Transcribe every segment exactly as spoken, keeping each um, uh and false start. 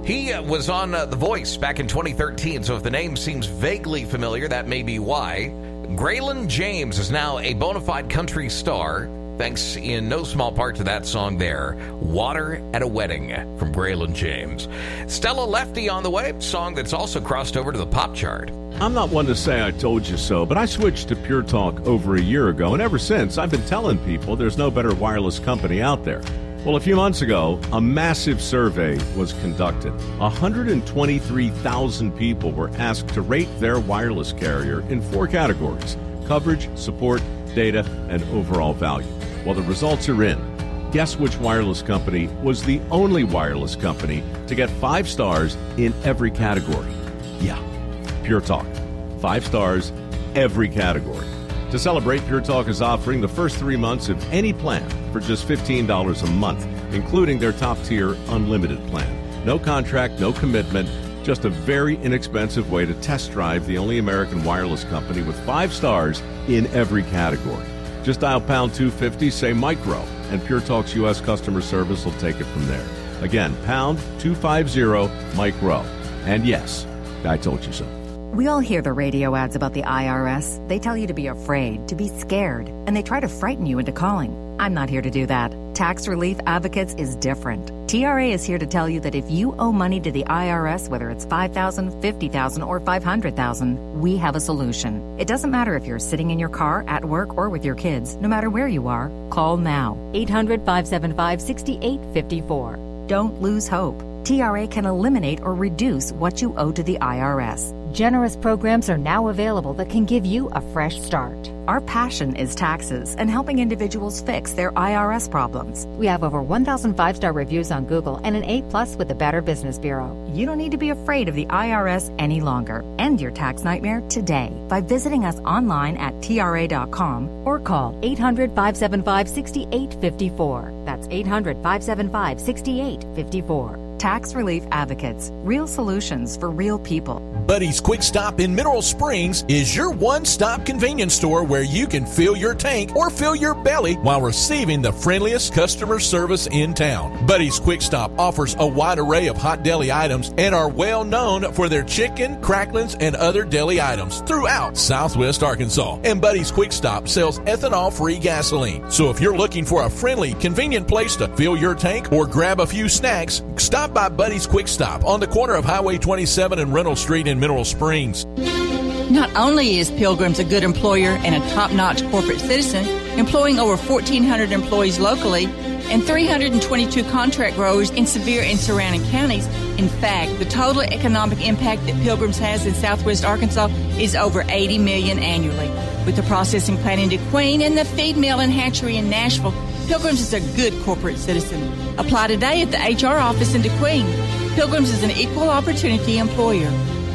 He uh, was on uh, The Voice back in twenty thirteen, so if the name seems vaguely familiar, that may be why. Graylin James is now a bona fide country star, thanks in no small part to that song there, Water at a Wedding from Graylin James. Stella Lefty on the way, song that's also crossed over to the pop chart. I'm not one to say I told you so, but I switched to Pure Talk over a year ago, and ever since, I've been telling people there's no better wireless company out there. Well, a few months ago, a massive survey was conducted. one hundred twenty-three thousand people were asked to rate their wireless carrier in four categories: coverage, support, data, and overall value. Well, the results are in. Guess which wireless company was the only wireless company to get five stars in every category? Yeah, Pure Talk. Five stars, every category. To celebrate, Pure Talk is offering the first three months of any plan for just fifteen dollars a month, including their top-tier unlimited plan. No contract, no commitment, just a very inexpensive way to test drive the only American wireless company with five stars in every category. Just dial pound two fifty, say micro, and Pure Talk's U S customer service will take it from there. Again, pound two fifty, micro. And yes, I told you so. We all hear the radio ads about the I R S. They tell you to be afraid, to be scared, and they try to frighten you into calling. I'm not here to do that. Tax Relief Advocates is different. T R A is here to tell you that if you owe money to the I R S, whether it's five thousand dollars, fifty thousand dollars, or five hundred thousand dollars, we have a solution. It doesn't matter if you're sitting in your car, at work, or with your kids. No matter where you are, call now. eight hundred, five seven five, six eight five four. Don't lose hope. T R A can eliminate or reduce what you owe to the I R S. Generous programs are now available that can give you a fresh start. Our passion is taxes and helping individuals fix their I R S problems. We have over one thousand five-star reviews on Google and an A plus with the Better Business Bureau. You don't need to be afraid of the I R S any longer. End your tax nightmare today by visiting us online at T R A dot com or call eight hundred, five seven five, six eight five four. That's eight hundred, five seven five, six eight five four. Tax Relief Advocates. Real solutions for real people. Buddy's Quick Stop in Mineral Springs is your one-stop convenience store where you can fill your tank or fill your belly while receiving the friendliest customer service in town. Buddy's Quick Stop offers a wide array of hot deli items and are well known for their chicken, cracklings, and other deli items throughout Southwest Arkansas. And Buddy's Quick Stop sells ethanol-free gasoline. So if you're looking for a friendly, convenient place to fill your tank or grab a few snacks, stop by Buddy's Quick Stop on the corner of Highway twenty-seven and Reynolds Street in Mineral Springs. Not only is Pilgrim's a good employer and a top-notch corporate citizen, employing over fourteen hundred employees locally and three hundred twenty-two contract growers in Sevier and surrounding counties. In fact, the total economic impact that Pilgrim's has in Southwest Arkansas is over eighty million dollars annually. With the processing plant in DeQueen and the feed mill and hatchery in Nashville, Pilgrim's is a good corporate citizen. Apply today at the H R office in DeQueen. Pilgrim's is an equal opportunity employer.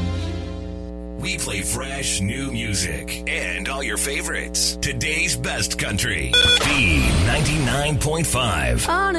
We play fresh, new music and all your favorites. Today's best country. B ninety-nine point five.